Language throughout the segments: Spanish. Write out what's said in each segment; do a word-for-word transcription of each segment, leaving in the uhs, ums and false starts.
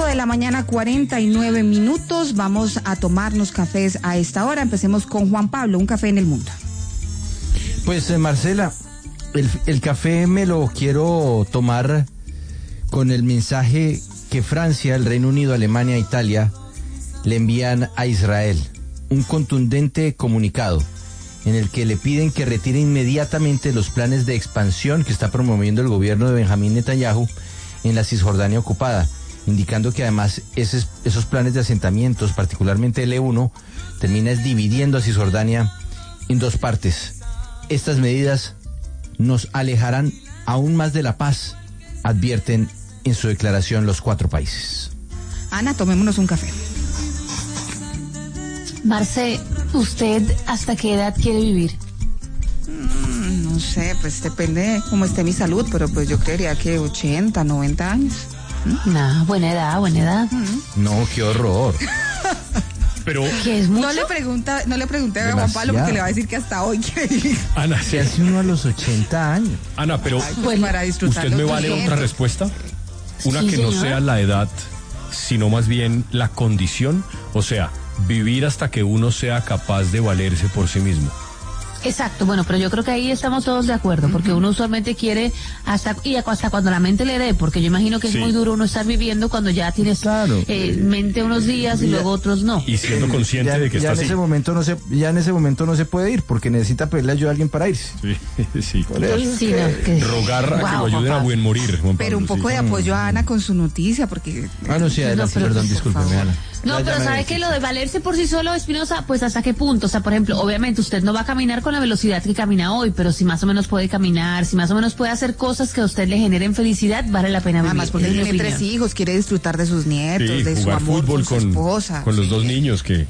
de la mañana, cuarenta y nueve minutos. Vamos a tomarnos cafés a esta hora. Empecemos con Juan Pablo, un café en el mundo. Pues eh, Marcela, el, el café me lo quiero tomar con el mensaje que Francia, el Reino Unido, Alemania e Italia le envían a Israel. Un contundente comunicado en el que le piden que retire inmediatamente los planes de expansión que está promoviendo el gobierno de Benjamín Netanyahu en la Cisjordania ocupada, indicando que además esos, esos planes de asentamientos, particularmente el E uno, termina es dividiendo a Cisjordania en dos partes. Estas medidas nos alejarán aún más de la paz, advierten en su declaración los cuatro países. Ana, tomémonos un café. Marce, ¿usted hasta qué edad quiere vivir? Mm, no sé, pues depende de cómo esté mi salud, pero pues yo creería que ochenta, noventa años. ¿Mm? No, buena edad, buena edad. Mm. No, qué horror. Pero ¿qué es mucho? No le pregunta, no le pregunté a Juan Pablo porque le va a decir que hasta hoy quiere vivir. Ana, ¿Qué hace uno a los ochenta años? Ana, pero Ay, pues para disfrutar ¿usted me los vale momentos. otra respuesta? Una Sí, que no señor. sea la edad, sino más bien la condición, o sea, vivir hasta que uno sea capaz de valerse por sí mismo. Exacto, bueno, pero yo creo que ahí estamos todos de acuerdo, porque uno usualmente quiere hasta y hasta cuando la mente le dé, porque yo imagino que es Sí. muy duro uno estar viviendo cuando ya tienes Claro. eh, mente unos días y Ya. luego otros no. Y siendo consciente ya, de que ya está en así. ese momento no se, ya en ese momento no se puede ir porque necesita pedirle ayuda a alguien para irse. Sí, sí. Por eso. Sí, no, que- Rogar a que Guau, lo ayuden Juan a Pablo. buen morir, Juan Pero un Pablo, poco sí. de apoyo a Ana con su noticia, porque... Ah, no, sí, adelante, pero- perdón, por discúlpeme, favor. Ana. No, Ya, pero ya me ¿sabe dijiste. que lo de valerse por sí solo, Espinosa, pues hasta qué punto? O sea, por ejemplo, obviamente usted no va a caminar con la velocidad que camina hoy, pero si más o menos puede caminar, si más o menos puede hacer cosas que a usted le generen felicidad, vale la pena vivir. Además, porque es mi tiene tres opinión. hijos, quiere disfrutar de sus nietos, Sí, de su jugar amor fútbol con su con, esposa. con los Sí. dos niños que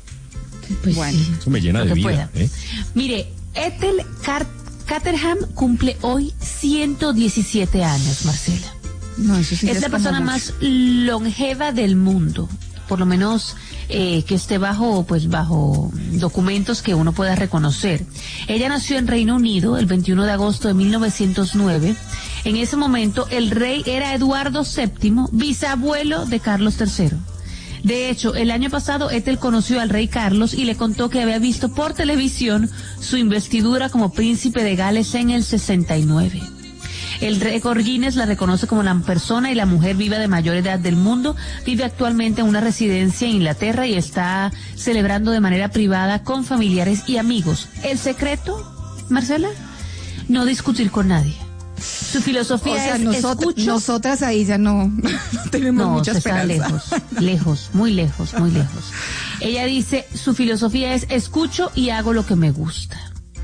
Pues Bueno, sí, eso me llena lo de que vida. pueda. ¿eh? Mire, Ethel Car- Caterham cumple hoy ciento diecisiete años, Marcela. No, eso sí ya Es la como persona mucho. más longeva del mundo, por lo menos eh, que esté bajo, pues bajo documentos que uno pueda reconocer. Ella nació en Reino Unido el veintiuno de agosto de mil novecientos nueve. En ese momento el rey era Eduardo séptimo, bisabuelo de Carlos tercero. De hecho, el año pasado Ethel conoció al rey Carlos y le contó que había visto por televisión su investidura como príncipe de Gales en el sesenta y nueve. El récord Guinness la reconoce como la persona y la mujer viva de mayor edad del mundo. Vive actualmente en una residencia en Inglaterra y está celebrando de manera privada con familiares y amigos. ¿El secreto, Marcela? No discutir con nadie. Su filosofía O sea, es nosotras, escucho... nosotras ahí ya no, no tenemos No, mucha se está esperanza. lejos, lejos, muy lejos, muy lejos. Ella dice, su filosofía es escucho y hago lo que me gusta.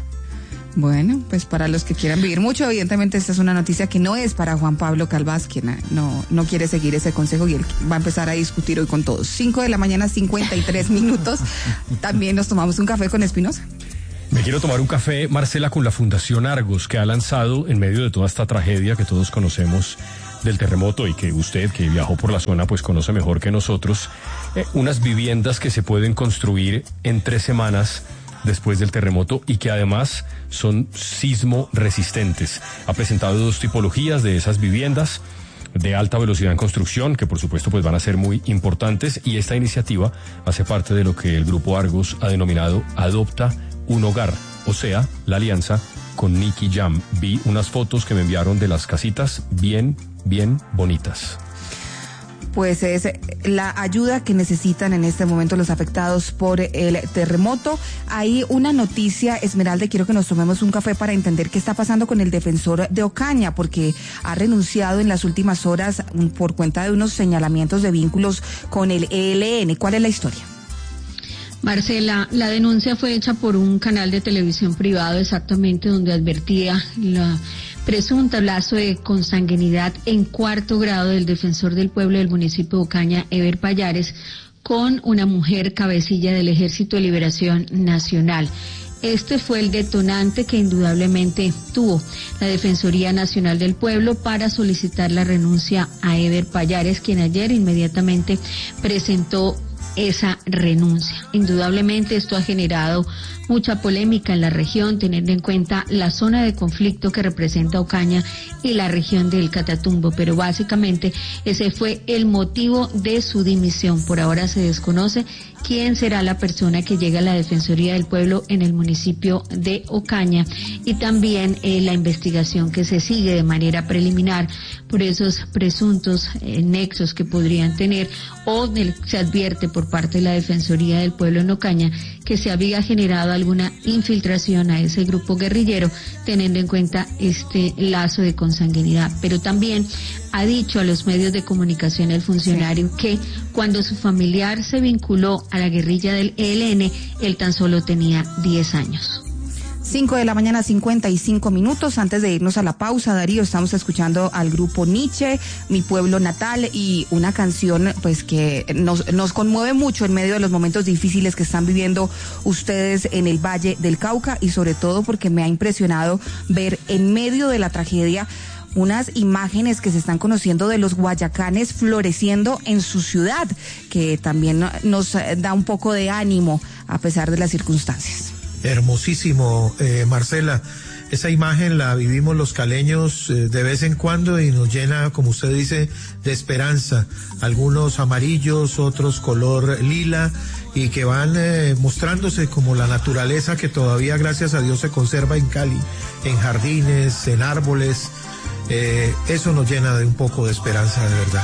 Bueno, pues para los que quieran vivir mucho, evidentemente esta es una noticia que no es para Juan Pablo Calvás, quien no, no quiere seguir ese consejo y él va a empezar a discutir hoy con todos. Cinco de la mañana, cincuenta y tres minutos. También nos tomamos un café con Espinosa. Me quiero tomar un café, Marcela, con la Fundación Argos, que ha lanzado, en medio de toda esta tragedia que todos conocemos del terremoto y que usted, que viajó por la zona, pues conoce mejor que nosotros, eh, unas viviendas que se pueden construir en tres semanas después del terremoto y que además son sismo resistentes. Ha presentado dos tipologías de esas viviendas de alta velocidad en construcción, que por supuesto pues van a ser muy importantes, y esta iniciativa hace parte de lo que el Grupo Argos ha denominado Adopta un Hogar, o sea, la alianza con Nicky Jam. Vi unas fotos que me enviaron de las casitas bien, bien bonitas. Pues es la ayuda que necesitan en este momento los afectados por el terremoto. Hay una noticia, Esmeralda, quiero que nos tomemos un café para entender qué está pasando con el defensor de Ocaña, porque ha renunciado en las últimas horas por cuenta de unos señalamientos de vínculos con el E L N. ¿Cuál es la historia? Marcela, la denuncia fue hecha por un canal de televisión privado exactamente donde advertía la presunta lazo de consanguinidad en cuarto grado del defensor del pueblo del municipio de Ocaña, Ever Payares, con una mujer cabecilla del Ejército de Liberación Nacional. Este fue el detonante que indudablemente tuvo la Defensoría Nacional del Pueblo para solicitar la renuncia a Ever Payares, quien ayer inmediatamente presentó esa renuncia. Indudablemente esto ha generado mucha polémica en la región, teniendo en cuenta la zona de conflicto que representa Ocaña y la región del Catatumbo, pero básicamente ese fue el motivo de su dimisión. Por ahora se desconoce quién será la persona que llegue a la Defensoría del Pueblo en el municipio de Ocaña, y también eh, la investigación que se sigue de manera preliminar por esos presuntos eh, nexos que podrían tener, o del, se advierte por parte de la Defensoría del Pueblo en Ocaña que se había generado alguna infiltración a ese grupo guerrillero, teniendo en cuenta este lazo de consanguinidad. Pero también ha dicho a los medios de comunicación el funcionario sí. que cuando su familiar se vinculó a la guerrilla del E L N, él tan solo tenía diez años. Cinco de la mañana, cincuenta y cinco minutos. Antes de irnos a la pausa, Darío, estamos escuchando al grupo Nietzsche, Mi Pueblo Natal, y una canción pues que nos, nos conmueve mucho en medio de los momentos difíciles que están viviendo ustedes en el Valle del Cauca, y sobre todo porque me ha impresionado ver en medio de la tragedia unas imágenes que se están conociendo de los guayacanes floreciendo en su ciudad, que también nos da un poco de ánimo a pesar de las circunstancias. Hermosísimo, eh, Marcela. Esa imagen la vivimos los caleños eh, de vez en cuando y nos llena, como usted dice, de esperanza. Algunos amarillos, otros color lila, y que van eh, mostrándose como la naturaleza que todavía, gracias a Dios, se conserva en Cali, en jardines, en árboles. Eh, eso nos llena de un poco de esperanza, de verdad.